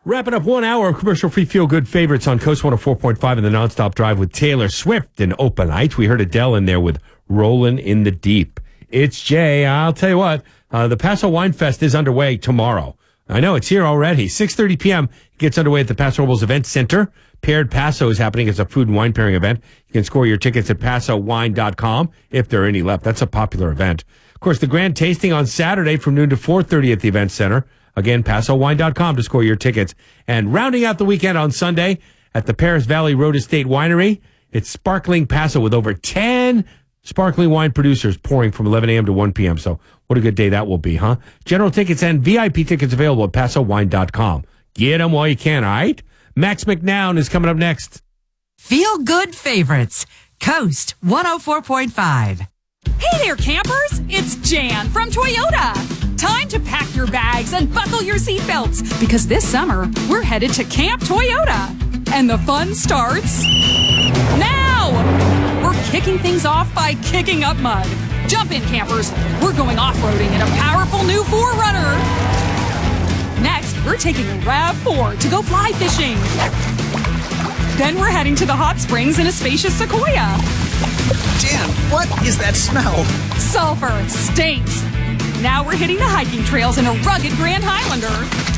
Wrapping up 1 hour of commercial-free feel-good favorites on Coast 104.5 in the Nonstop Drive with Taylor Swift and Open Night. We heard Adele in there with Rollin' in the Deep. It's Jay. I'll tell you what, the Paso Wine Fest is underway tomorrow. I know, it's here already. 6:30 p.m. It gets underway at the Paso Robles Event Center. Paired Paso is happening as a food and wine pairing event. You can score your tickets at pasowine.com if there are any left. That's a popular event. Of course, the grand tasting on Saturday from noon to 4:30 at the Event Center. Again, pasowine.com to score your tickets. And rounding out the weekend on Sunday at the Paris Valley Road Estate Winery, it's Sparkling Paso with over 10 sparkling wine producers pouring from 11 a.m. to 1 p.m. So what a good day that will be, huh? General tickets and VIP tickets available at pasowine.com. Get them while you can, all right? Max McNown is coming up next. Feel Good Favorites, Coast 104.5. Hey there, campers! It's Jan from Toyota. Time to pack your bags and buckle your seatbelts because this summer we're headed to Camp Toyota. And the fun starts now! We're kicking things off by kicking up mud. Jump in, campers. We're going off-roading in a powerful new 4Runner. Next, we're taking a RAV4 to go fly fishing. Then we're heading to the hot springs in a spacious Sequoia. Jan, what is that smell? Sulfur stinks. Now we're hitting the hiking trails in a rugged Grand Highlander.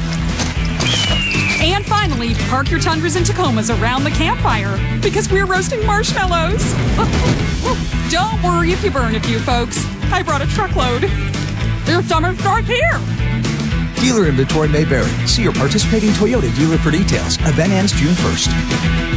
And finally, park your Tundras and Tacomas around the campfire because we're roasting marshmallows. Don't worry if you burn a few, folks. I brought a truckload. Their summer starts here. Dealer inventory may vary. See your participating Toyota dealer for details. Event ends June 1st.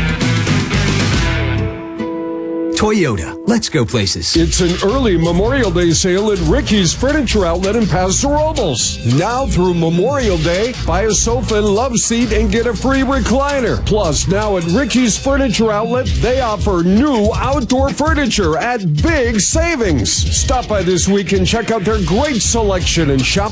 Toyota, let's go places. It's an early Memorial Day sale at Ricky's Furniture Outlet in Paso Robles. Now through Memorial Day, buy a sofa and love seat and get a free recliner. Plus, now at Ricky's Furniture Outlet, they offer new outdoor furniture at big savings. Stop by this week and check out their great selection and shop